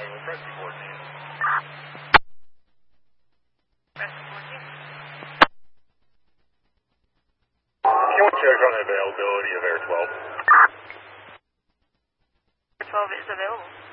We'll press the 14. Press 14. Can we check on the availability of Air 12? Air 12 is available.